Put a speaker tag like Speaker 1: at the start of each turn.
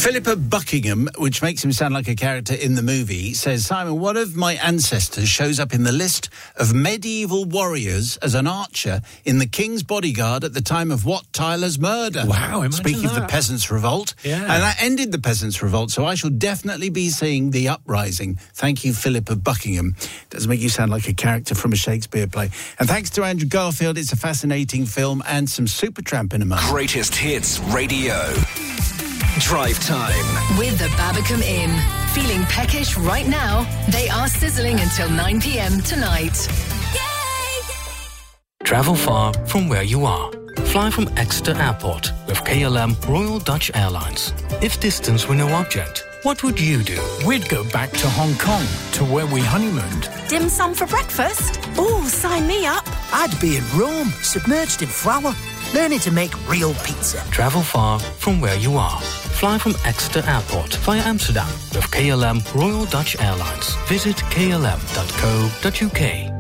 Speaker 1: Philippa Buckingham, which makes him sound like a character in the movie, says, Simon, one of my ancestors shows up in the list of medieval warriors as an archer in the King's bodyguard at the time of Wat Tyler's murder.
Speaker 2: Wow, imagine
Speaker 1: Speaking of the Peasants' Revolt.
Speaker 2: Yeah.
Speaker 1: And that ended the Peasants' Revolt, so I shall definitely be seeing The Uprising. Thank you, Philippa Buckingham. Does make you sound like a character from a Shakespeare play. And thanks to Andrew Garfield, it's a fascinating film and some Supertramp in a moment.
Speaker 3: Greatest Hits Radio. Drive Time.
Speaker 4: With the Babacom Inn. Feeling peckish right now? They are sizzling until 9 p.m. tonight.
Speaker 5: Travel far from where you are. Fly from Exeter Airport with KLM Royal Dutch Airlines. If distance were no object, what would you do?
Speaker 6: We'd go back to Hong Kong, to where we honeymooned.
Speaker 7: Dim sum for breakfast? Oh, sign me up.
Speaker 8: I'd be in Rome, submerged in flour, learning to make real pizza.
Speaker 5: Travel far from where you are. Fly from Exeter Airport via Amsterdam with KLM Royal Dutch Airlines. Visit klm.co.uk.